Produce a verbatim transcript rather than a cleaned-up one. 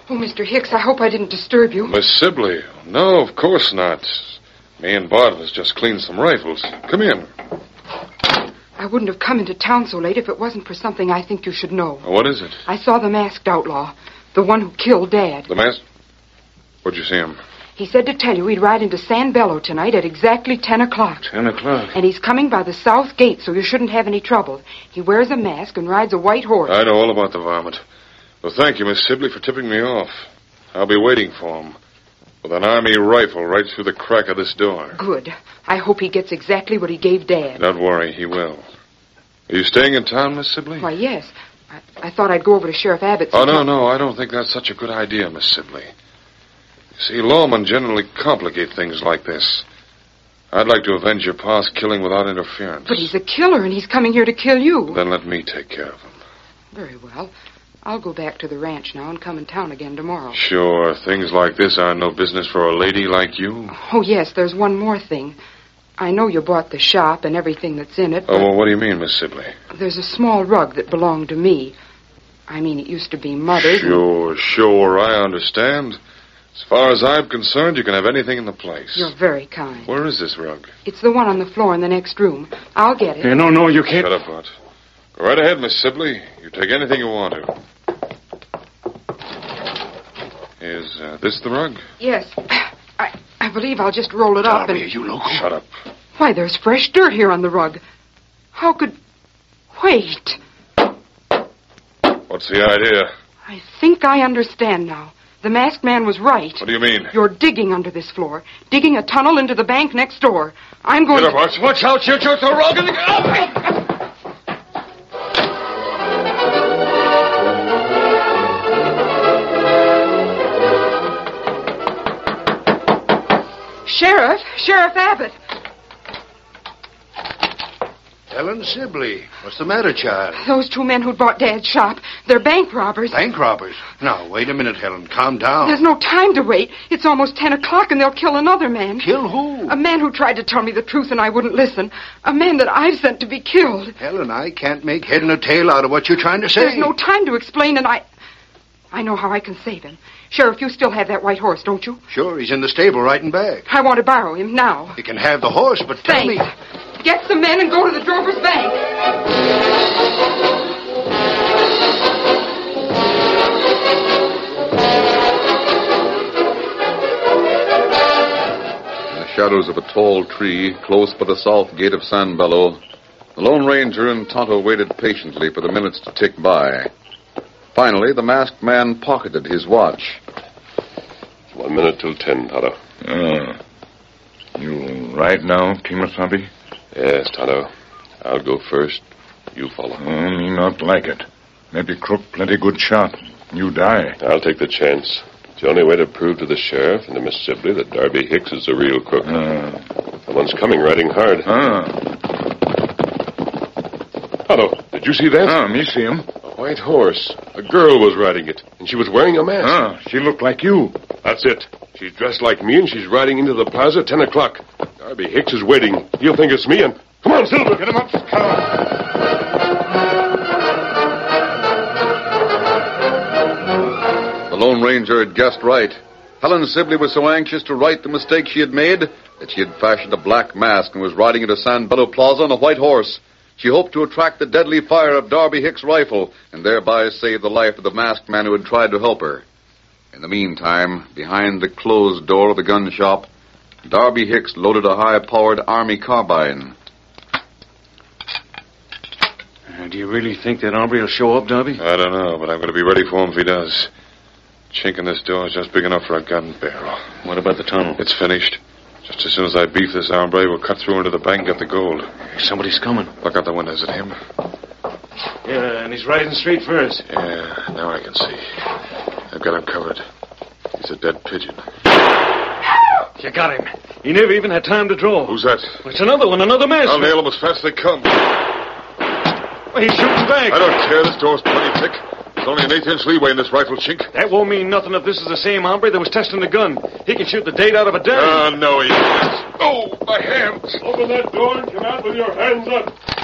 Oh, Mister Hicks, I hope I didn't disturb you. Miss Sibley. No, of course not. Me and Bart was just cleaning some rifles. Come in. I wouldn't have come into town so late if it wasn't for something I think you should know. What is it? I saw the masked outlaw. The one who killed Dad. The masked? Where'd you see him? He said to tell you he'd ride into San Bello tonight at exactly ten o'clock. Ten o'clock? And he's coming by the south gate, so you shouldn't have any trouble. He wears a mask and rides a white horse. I know all about the varmint. Well, thank you, Miss Sibley, for tipping me off. I'll be waiting for him. With an army rifle right through the crack of this door. Good. I hope he gets exactly what he gave Dad. Don't worry, he will. Are you staying in town, Miss Sibley? Why, yes. I, I thought I'd go over to Sheriff Abbott's. Oh, no, no, I don't think that's such a good idea, Miss Sibley. You see, lawmen generally complicate things like this. I'd like to avenge your pa's killing without interference. But he's a killer, and he's coming here to kill you. Then let me take care of him. Very well. I'll go back to the ranch now and come in town again tomorrow. Sure, things like this are no business for a lady like you. Oh, yes, there's one more thing. I know you bought the shop and everything that's in it. Oh, well, what do you mean, Miss Sibley? There's a small rug that belonged to me. I mean, it used to be Mother's. Sure, and... sure, I understand. As far as I'm concerned, you can have anything in the place. You're very kind. Where is this rug? It's the one on the floor in the next room. I'll get it. Hey, no, no, you can't. Shut up, Bart. Go right ahead, Miss Sibley. You take anything you want to. Is uh, this the rug? Yes. I I believe I'll just roll it up Darby, and... are you local? Shut up. Why, there's fresh dirt here on the rug. How could... Wait. What's the idea? I think I understand now. The masked man was right. What do you mean? You're digging under this floor. Digging a tunnel into the bank next door. I'm going Get up, to... Arch. Watch out, you shoot the rug and... Sheriff! Sheriff Abbott! Helen Sibley. What's the matter, child? Those two men who bought Dad's shop, they're bank robbers. Bank robbers? Now, wait a minute, Helen. Calm down. There's no time to wait. It's almost ten o'clock and they'll kill another man. Kill who? A man who tried to tell me the truth and I wouldn't listen. A man that I've sent to be killed. Helen, I can't make head and a tail out of what you're trying to say. There's no time to explain and I... I know how I can save him. Sheriff, you still have that white horse, don't you? Sure, he's in the stable riding back. I want to borrow him now. You can have the horse, but tell Thanks. me... Get some men and go to the drover's bank. In the shadows of a tall tree, close by the south gate of San Bello, the Lone Ranger and Tonto waited patiently for the minutes to tick by. Finally, the masked man pocketed his watch. One minute till ten, Tonto. Uh, you right now, Kimasabi? Yes, Tonto. I'll go first. You follow. Uh, me not like it. Maybe Crook plenty good shot. You die. I'll take the chance. It's the only way to prove to the sheriff and to Miss Sibley that Darby Hicks is the real crook. Uh, Someone's coming riding hard. uh, Tonto, did you see that? uh, me see him. A white horse. A girl was riding it, and she was wearing a mask. Uh, she looked like you. That's it. She's dressed like me, and she's riding into the plaza at ten o'clock. Darby Hicks is waiting. He'll think it's me, and... Come on, Silver! Get him up, Scout. The Lone Ranger had guessed right. Helen Sibley was so anxious to right the mistake she had made that she had fashioned a black mask and was riding into San Bello Plaza on a white horse. She hoped to attract the deadly fire of Darby Hicks' rifle and thereby save the life of the masked man who had tried to help her. In the meantime, behind the closed door of the gun shop, Darby Hicks loaded a high-powered army carbine. Uh, do you really think that Aubrey will show up, Darby? I don't know, but I'm going to be ready for him if he does. Chink in this door is just big enough for a gun barrel. What about the tunnel? It's finished. Just as soon as I beef this hombre, we'll cut through into the bank and get the gold. Somebody's coming. Look out the window. Is it him? Yeah, and he's riding straight for us. Yeah, now I can see. I've got him covered. He's a dead pigeon. You got him. He never even had time to draw. Who's that? It's another one, another mask. I'll nail him as fast as they come. Well, he's shooting back. I don't care. This door's plenty thick. There's only an eighth-inch leeway in this rifle, Chink. That won't mean nothing if this is the same hombre that was testing the gun. He can shoot the date out of a dime. Oh, no, he can't. Oh, my hands. Open that door and come out with your hands up.